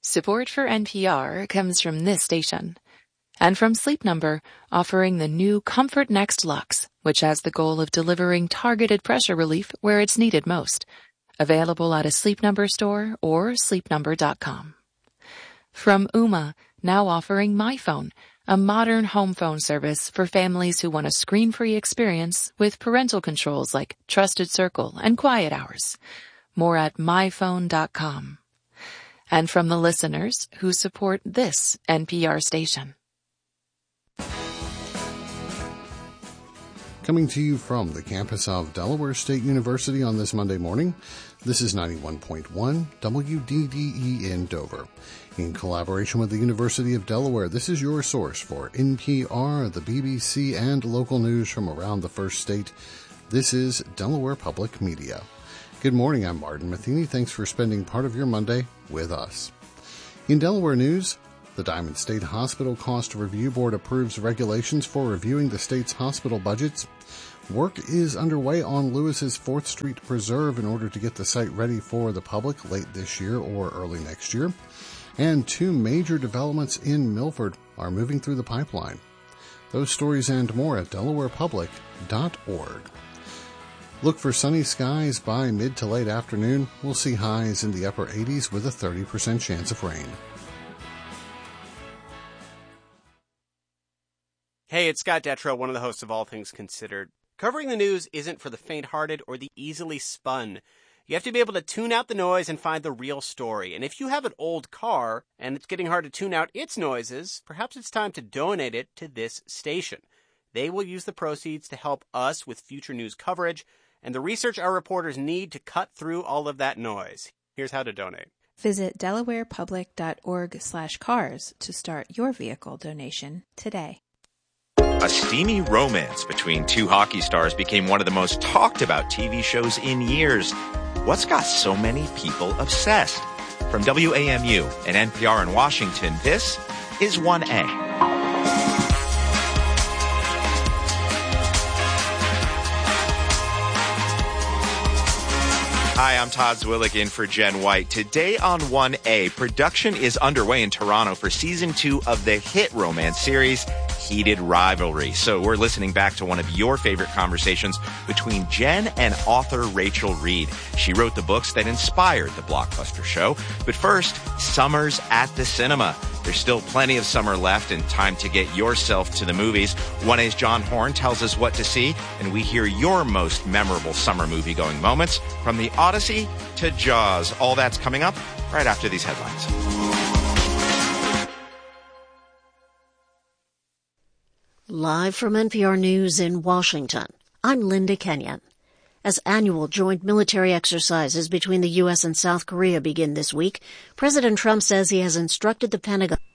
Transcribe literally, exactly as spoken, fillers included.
Support for N P R comes from this station. And from Sleep Number, offering the new Comfort Next Luxe, which has the goal of delivering targeted pressure relief where it's needed most. Available at a Sleep Number store or sleep number dot com. From Ooma, now offering MyPhone, a modern home phone service for families who want a screen-free experience with parental controls like Trusted Circle and Quiet Hours. More at my phone dot com. And from the listeners who support this N P R station. Coming to you from the campus of Delaware State University on this Monday morning, this is ninety-one point one W D D E in Dover. In collaboration with the University of Delaware, this is your source for N P R, the B B C, and local news from around the first state. This is Delaware Public Media. Good morning, I'm Martin Matheny. Thanks for spending part of your Monday with us. In Delaware news, the Diamond State Hospital Cost Review Board approves regulations for reviewing the state's hospital budgets. Work is underway on Lewis's fourth Street Preserve in order to get the site ready for the public late this year or early next year. And two major developments in Milford are moving through the pipeline. Those stories and more at delaware public dot org. Look for sunny skies by mid to late afternoon. We'll see highs in the upper eighties with a thirty percent chance of rain. Hey, it's Scott Detrow, one of the hosts of All Things Considered. Covering the news isn't for the faint-hearted or the easily spun. You have to be able to tune out the noise and find the real story. And if you have an old car and it's getting hard to tune out its noises, perhaps it's time to donate it to this station. They will use the proceeds to help us with future news coverage and the research our reporters need to cut through all of that noise. Here's how to donate. Visit delaware public dot org slash cars to start your vehicle donation today. A steamy romance between two hockey stars became one of the most talked about T V shows in years. What's got so many people obsessed? From W A M U and N P R in Washington, this is one A. Hi, I'm Todd Zwillick in for Jen White. Today on one A, production is underway in Toronto for season two of the hit romance series, Heated Rivalry. So we're listening back to one of your favorite conversations between Jen and author Rachel Reed. She wrote the books that inspired the blockbuster show. But first, summer's at the cinema. There's still plenty of summer left and time to get yourself to the movies. one A's John Horn tells us what to see, and we hear your most memorable summer movie-going moments from The Odyssey to Jaws. All that's coming up right after these headlines. Live from N P R News in Washington, I'm Linda Kenyon. As annual joint military exercises between the U S and South Korea begin this week, President Trump says he has instructed the Pentagon